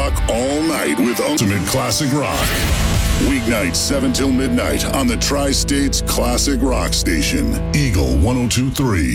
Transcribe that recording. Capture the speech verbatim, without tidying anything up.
rock all night with Ultimate Classic Rock. Weeknights seven till midnight on the Tri-States Classic Rock Station, Eagle one oh two point three.